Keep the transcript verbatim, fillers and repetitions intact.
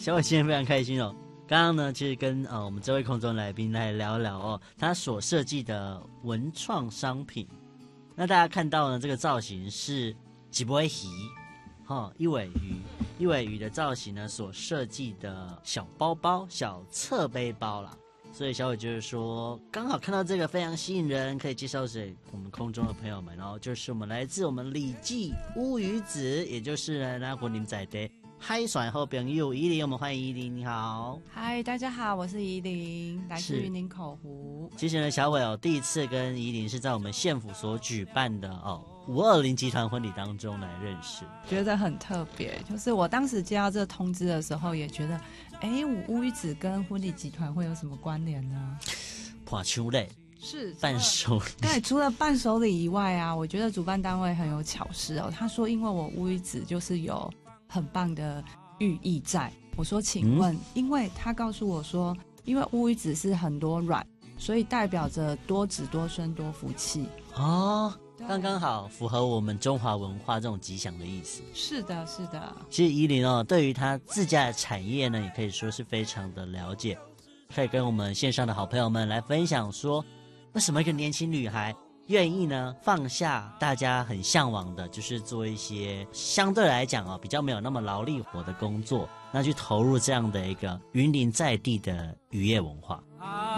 小伟今天非常开心哦。刚刚呢，其实跟呃我们这位空中来宾来聊聊哦，他所设计的文创商品。那大家看到呢，这个造型是一尾鱼，哈、哦，一尾鱼，一尾鱼的造型呢，所设计的小包包、小侧背包啦。所以小伟就是说，刚好看到这个非常吸引人，可以介绍给我们空中的朋友们。然后就是我们来自我们李记乌鱼子，也就是呢我们在的海选好朋友依林，我们欢迎依林，你好。 嗨，大家好，我是依林，来自云林口湖。 其实呢，小伟哦，第一次跟依林是在我们县府所举办的哦五二零集团婚礼当中来认识， 觉得很特别。就是我当时接到这个通知的时候，也觉得，哎，乌鱼子跟婚礼集团会有什么关联呢？ 破秋类是伴手礼。 对，除了伴手礼以外啊，我觉得主办单位很有巧思哦。他说，因为我乌鱼子就是有很棒的寓意在。我说，请问，嗯、因为他告诉我说，因为乌鱼子是很多卵，所以代表着多子多孙多福气哦。刚刚好符合我们中华文化这种吉祥的意思。 是的，是的。 其实依林哦，对于他自家的产业呢，也可以说是非常的了解，可以跟我们线上的好朋友们来分享说，为什么一个年轻女孩愿意呢放下大家很向往的，就是做一些相对来讲哦比较没有那么劳力活的工作，那去投入这样的一个云林在地的渔业文化。